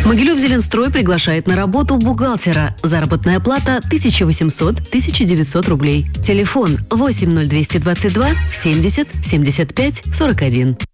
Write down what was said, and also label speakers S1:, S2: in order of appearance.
S1: Могилев-Зеленстрой приглашает на работу бухгалтера. Заработная плата 1800-1900 рублей. Телефон 80222 70 75 41.